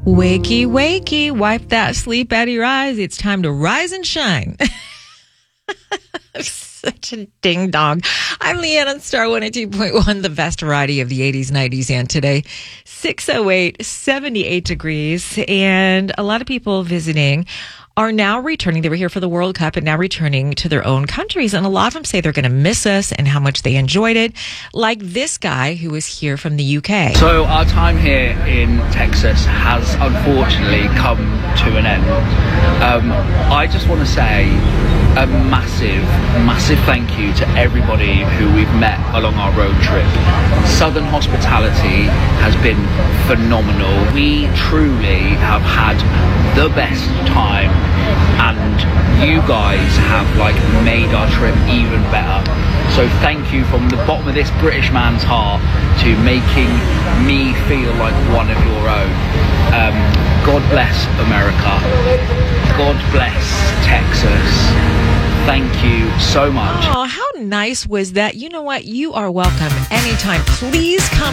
Wakey, wakey, wipe that sleep out of your eyes. It's time to rise and shine. Such a ding dong. I'm Leanne on Star 102.1, the best variety of the 80s, 90s, and today. 608, 78 degrees, and a lot of people visiting are now returning. They were here for the World Cup and now returning to their own countries. And a lot of them say they're going to miss us and how much they enjoyed it. Like this guy who was here from the UK. So our time here in Texas has unfortunately come to an end. I just want to say a massive thank you to everybody who we've met along our road trip. Southern hospitality has been phenomenal. We truly have had the best time, and you guys have made our trip even better. So thank you from the bottom of this British man's heart to making me feel like one of your own. God bless America. God bless Texas. Thank you so much. Oh, how nice was that? You know what? You are welcome anytime. Please come